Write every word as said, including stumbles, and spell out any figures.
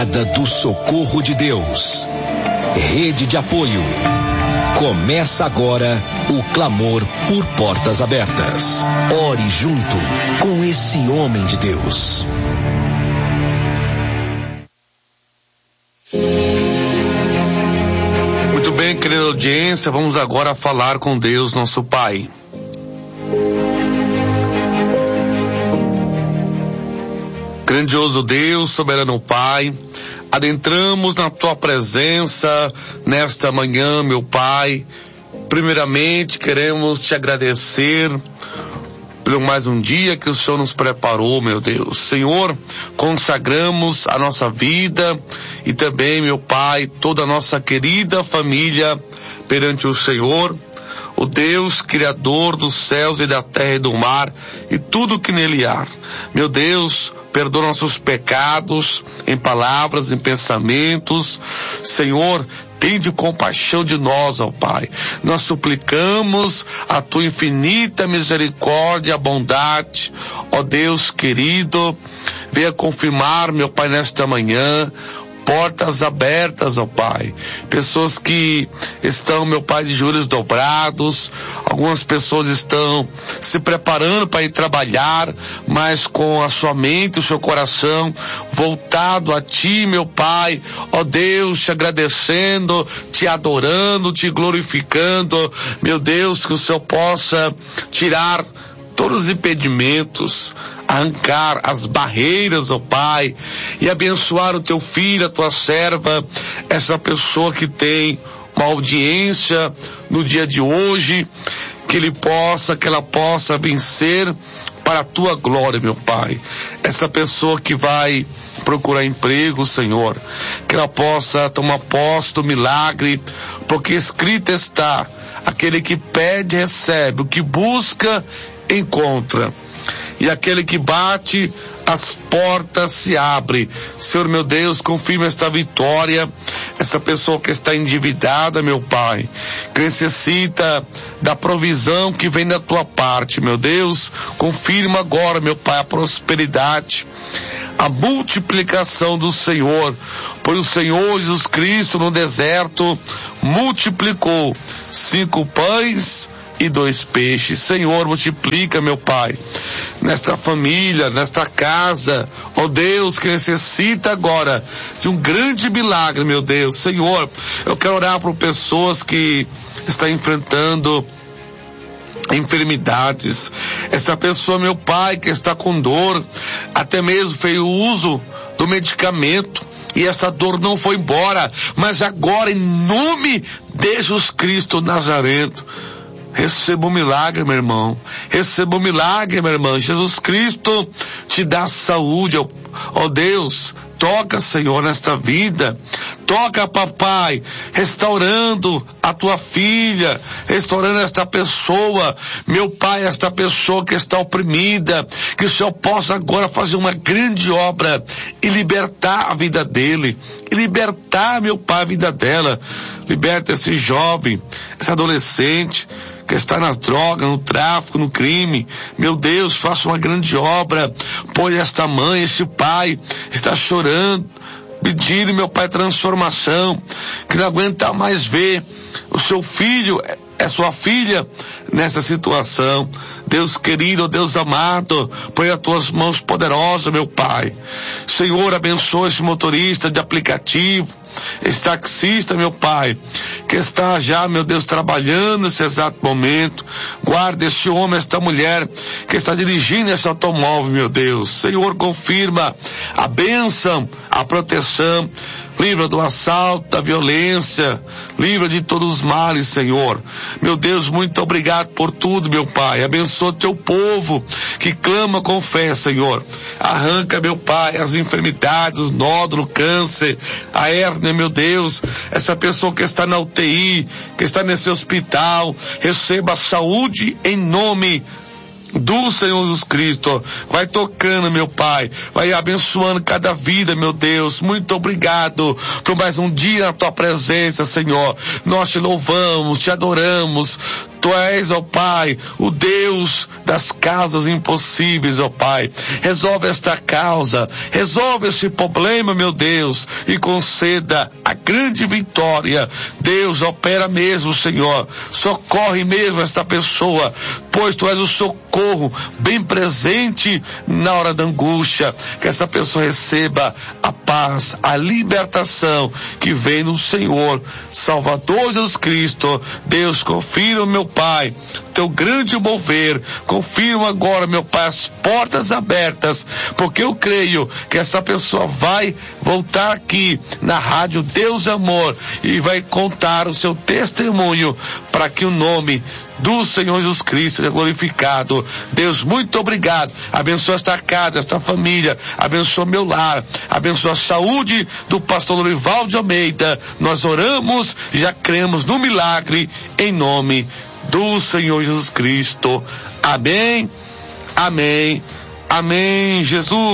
Do Socorro de Deus. Rede de apoio. Começa agora o clamor por portas abertas. Ore junto com esse homem de Deus. Muito bem, querida audiência, vamos agora falar com Deus, nosso Pai. Grandioso Deus, soberano Pai, adentramos na tua presença nesta manhã, meu Pai. Primeiramente, queremos te agradecer por mais um dia que o Senhor nos preparou, meu Deus. Senhor, consagramos a nossa vida e também, meu Pai, toda a nossa querida família perante o Senhor, o Deus criador dos céus e da terra e do mar e tudo que nele há. Meu Deus, perdoa nossos pecados em palavras, em pensamentos. Senhor, tende compaixão de nós, ó Pai. Nós suplicamos a tua infinita misericórdia, bondade, ó Deus querido, venha confirmar, meu Pai, nesta manhã, portas abertas, ó Pai. Pessoas que estão, meu Pai, de joelhos dobrados. Algumas pessoas estão se preparando para ir trabalhar, mas com a sua mente, o seu coração voltado a Ti, meu Pai. Ó Deus, te agradecendo, te adorando, te glorificando. Meu Deus, que o Senhor possa tirar todos os impedimentos, arrancar as barreiras, ó Pai, e abençoar o teu filho, a tua serva, essa pessoa que tem uma audiência no dia de hoje, que ele possa, que ela possa vencer para a tua glória, meu Pai. Essa pessoa que vai procurar emprego, Senhor, que ela possa tomar posse do milagre, porque escrito está, aquele que pede recebe, o que busca encontra, e aquele que bate, as portas se abrem. Senhor meu Deus, confirma esta vitória, essa pessoa que está endividada, meu Pai, que necessita da provisão que vem da tua parte, meu Deus, confirma agora, meu Pai, a prosperidade, a multiplicação do Senhor, pois o Senhor Jesus Cristo no deserto multiplicou cinco pães e dois peixes. Senhor, multiplica, meu Pai, nesta família, nesta casa, ó Deus, que necessita agora de um grande milagre, meu Deus. Senhor, eu quero orar por pessoas que estão enfrentando enfermidades. Essa pessoa, meu Pai, que está com dor, até mesmo fez o uso do medicamento, e essa dor não foi embora, mas agora, em nome de Jesus Cristo Nazareno, receba um milagre, meu irmão. Receba um milagre, minha irmã. Jesus Cristo te dá saúde, ó, ó Deus. Toca, Senhor, nesta vida. Toca, papai, restaurando a tua filha, restaurando esta pessoa, meu Pai, esta pessoa que está oprimida, que o Senhor possa agora fazer uma grande obra e libertar a vida dele, e libertar, meu Pai, a vida dela. Liberta esse jovem, esse adolescente que está nas drogas, no tráfico, no crime. Meu Deus, faça uma grande obra, pois esta mãe, esse pai está chorando, pedindo, meu Pai, transformação, que não aguenta mais ver o seu filho, é sua filha, nessa situação. Deus querido, Deus amado, põe as tuas mãos poderosas, meu Pai. Senhor, abençoa esse motorista de aplicativo, esse taxista, meu Pai, que está já, meu Deus, trabalhando nesse exato momento. Guarda esse homem, esta mulher que está dirigindo esse automóvel, meu Deus. Senhor, confirma a bênção, a proteção, livra do assalto, da violência, livra de todos os males, Senhor. Meu Deus, muito obrigado por tudo, meu Pai. Abençoa teu povo que clama com fé, Senhor. Arranca, meu Pai, as enfermidades, os nódulos, câncer, a hérnia, meu Deus. Essa pessoa que está na U T I, que está nesse hospital, receba saúde em nome do Senhor Jesus Cristo. Vai tocando, meu Pai, vai abençoando cada vida, meu Deus. Muito obrigado por mais um dia na tua presença, Senhor. Nós te louvamos, te adoramos. Tu és, ó Pai, o Deus das causas impossíveis, ó Pai. Resolve esta causa, resolve esse problema, meu Deus, e conceda a grande vitória. Deus, opera mesmo, Senhor. Socorre mesmo esta pessoa, pois Tu és o socorro bem presente na hora da angústia. Que essa pessoa receba a paz, a libertação que vem do Senhor, Salvador Jesus Cristo. Deus, confirma, meu Pai, Teu grande mover. Confirma agora, meu Pai, as portas abertas, porque eu creio que essa pessoa vai voltar aqui na rádio Deus Amor e vai contar o seu testemunho para que o nome do Senhor Jesus Cristo seja glorificado. Deus, muito obrigado. Abençoa esta casa, esta família. Abençoa meu lar. Abençoa a saúde do pastor Lorival de Almeida. Nós oramos, já cremos no milagre, em nome do Senhor Jesus Cristo. Amém, amém, amém, Jesus.